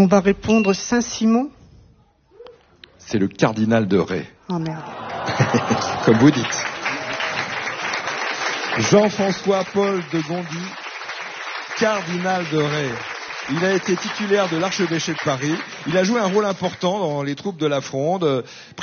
On va répondre Saint-Simon. C'est le cardinal de Ray. Oh merde. Comme vous dites. Jean-François Paul de Gondi, cardinal de Ray. Il a été titulaire de l'archevêché de Paris. Il a joué un rôle important dans les troupes de la Fronde.